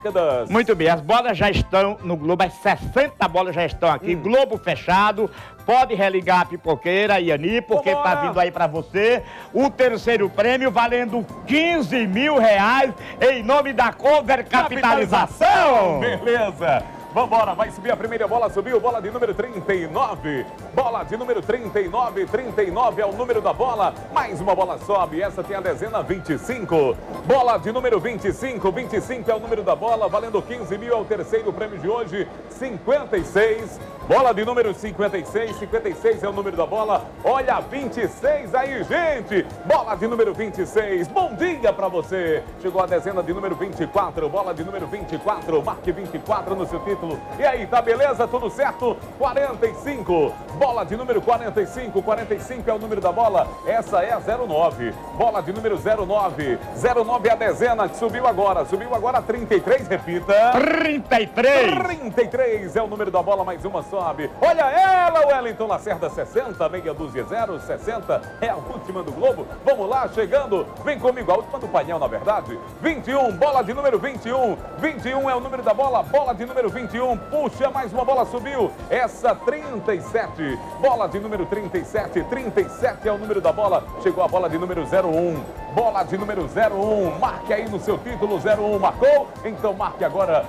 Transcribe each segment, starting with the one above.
Muito bem, as bolas já estão no Globo, as 60 bolas já estão aqui, Globo fechado. Pode religar a pipoqueira, Iani, porque tá vindo aí pra você o terceiro prêmio valendo 15 mil reais em nome da Cover Capitalização. Beleza. Vambora, vai subir a primeira bola, subiu, bola de número 39. Bola de número 39, 39 é o número da bola. Mais uma bola sobe, essa tem a dezena 25. Bola de número 25, 25 é o número da bola, valendo 15 mil, é o terceiro prêmio de hoje, 56. Bola de número 56, 56 é o número da bola. Olha, 26 aí, gente. Bola de número 26, bom dia pra você. Chegou a dezena de número 24, bola de número 24, marque 24 no seu título. E aí, tá beleza? Tudo certo? 45. Bola de número 45. 45 é o número da bola. Essa é a 09. Bola de número 09. 09 é a dezena que subiu agora. Subiu agora 33, repita. 33. 33 é o número da bola, mais uma sobe. Olha ela, Wellington Lacerda, 60, meia dúzia 0, 60 é a última do Globo. Vamos lá, chegando. Vem comigo, a última do painel, na verdade. 21, bola de número 21. 21 é o número da bola. Bola de número 21. Puxa, mais uma bola subiu. Essa 37. Bola de número 37. 37 é o número da bola. Chegou a bola de número 01. Bola de número 01. Marque aí no seu título 01. Marcou? Então marque agora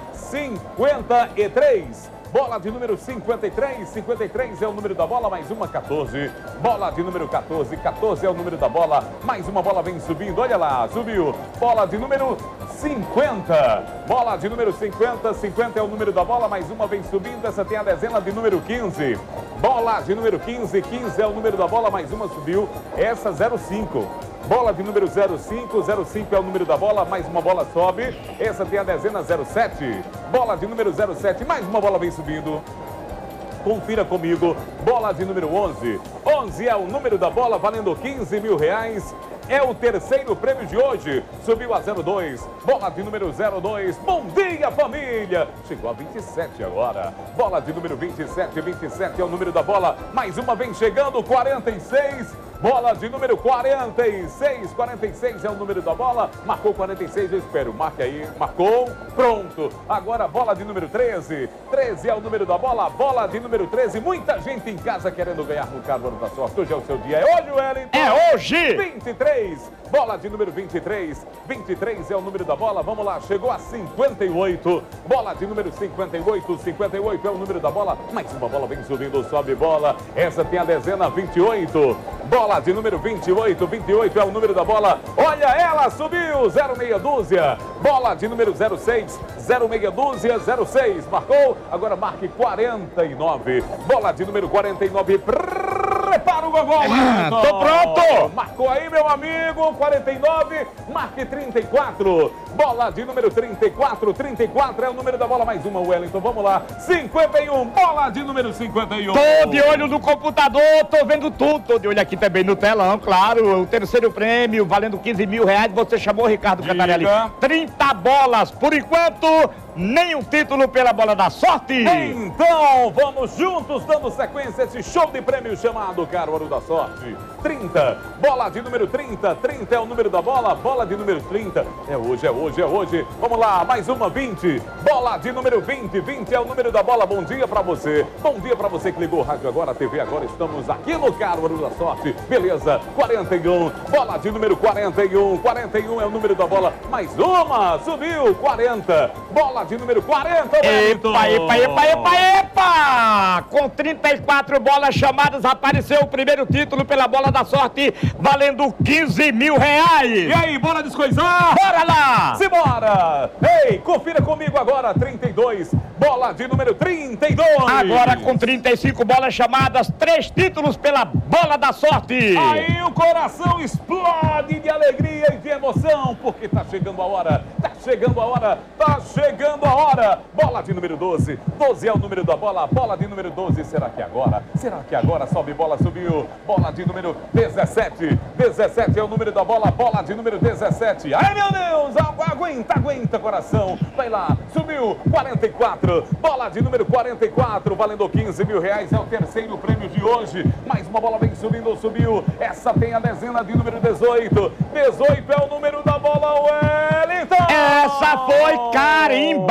53. Bola de número 53, 53 é o número da bola, mais uma 14. Bola de número 14, 14 é o número da bola, mais uma bola vem subindo, olha lá, subiu. Bola de número 50, bola de número 50, 50 é o número da bola, mais uma vem subindo, essa tem a dezena de número 15. Bola de número 15, 15 é o número da bola, mais uma subiu, essa 05. Bola de número 05, 05 é o número da bola, mais uma bola sobe, essa tem a dezena 07. Bola de número 07, mais uma bola vem subindo. Confira comigo, bola de número 11. 11 é o número da bola, valendo 15 mil reais. É o terceiro prêmio de hoje. Subiu a 02. Bola de número 02. Bom dia, família. Chegou a 27 agora. Bola de número 27. 27 é o número da bola. Mais uma vem chegando. 46. Bola de número 46. 46 é o número da bola. Marcou 46, eu espero. Marque aí. Marcou. Pronto. Agora bola de número 13. 13 é o número da bola. Bola de número 13. Muita gente em casa querendo ganhar no Carro da Sorte. Hoje é o seu dia. É hoje, Wellington. É hoje. 23. Bola de número 23. 23 é o número da bola. Vamos lá. Chegou a 58. Bola de número 58. 58 é o número da bola. Mais uma bola vem subindo. Sobe bola. Essa tem a dezena 28. Bola de número 28, 28 é o número da bola. Olha ela, subiu, 06 dúzia. Bola de número 06, 06 dúzia, 06. Marcou, agora marque 49. Bola de número 49. Prepara o gogol. Tô pronto. Marcou aí, meu amigo, 49. Marque 34. Bola de número 34, 34 é o número da bola. Mais uma, Wellington, vamos lá. 51, bola de número 51. Tô de olho no computador, tô vendo tudo. Tô de olho aqui também no telão, claro. O terceiro prêmio, valendo 15 mil reais. Você chamou o Ricardo Cantarelli. 30 bolas. Por enquanto, nenhum título pela bola da sorte. Então, vamos juntos, dando sequência a esse show de prêmio chamado Caruaru da Sorte. 30, bola de número 30. 30 é o número da bola. Bola de número 30. É hoje, é hoje, é hoje. Vamos lá, mais uma 20. Bola de número 20. 20 é o número da bola. Bom dia pra você. Bom dia pra você que ligou o rádio agora, a TV agora. Estamos aqui no Caruaru da Sorte. Beleza, 41. Bola de número 41. 41 é o número da bola. Mais uma, subiu, 40. Bola de número 40. Epa, epa, epa, epa, epa! Com 34 bolas chamadas, apareceu o primeiro título pela bola da sorte, valendo 15 mil reais. E aí, bora descoisar? Bora lá! Simbora! Ei, confira comigo agora, 32. Bola de número 32. Agora com 35 bolas chamadas, 3 títulos pela bola da sorte. Aí o coração explode de alegria e de emoção, porque tá chegando a hora, tá chegando a hora, tá chegando a hora. Bola de número 12. 12 é o número da bola. Bola de número 12. Será que agora? Será que agora sobe bola, subiu? Bola de número 17. 17 é o número da bola. Bola de número 17. Ai, meu Deus! Aguenta, aguenta, coração. Vai lá, subiu. 44. Bola de número 44. Valendo 15 mil reais. É o terceiro prêmio de hoje. Mais uma bola vem subindo, subiu. Essa tem a dezena de número 18. 18 é o número da bola, Wellington. então! Essa foi carimba!